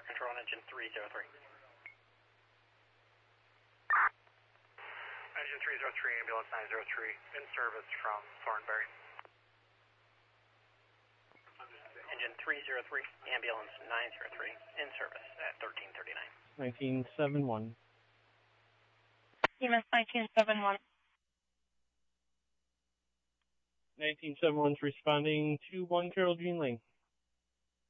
fire control on engine 303. Engine 303, ambulance 903, in service from Thornberry. Engine 303, ambulance 903, in service at 1339. 1971. EMS 1971. 1971's responding to 1 Carol Jean Lane.